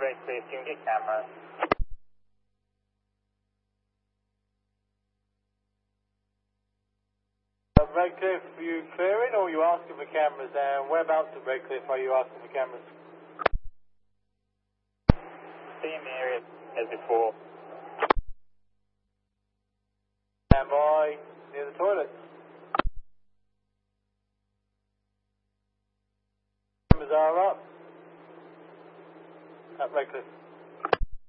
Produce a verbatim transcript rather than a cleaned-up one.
Redcliffe, you can get camera. Uh, Redcliffe, are you clearing or are you asking for cameras? And whereabouts at Redcliffe are you asking for cameras? Same area as before. Stand by near the toilet. Cameras are up at Redcliffe.